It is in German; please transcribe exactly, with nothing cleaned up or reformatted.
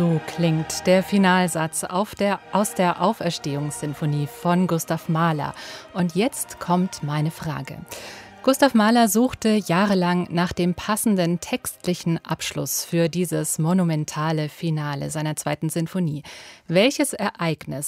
So klingt der Finalsatz auf der, aus der Auferstehungssinfonie von Gustav Mahler. Und jetzt kommt meine Frage. Gustav Mahler suchte jahrelang nach dem passenden textlichen Abschluss für dieses monumentale Finale seiner zweiten Sinfonie. Welches Ereignis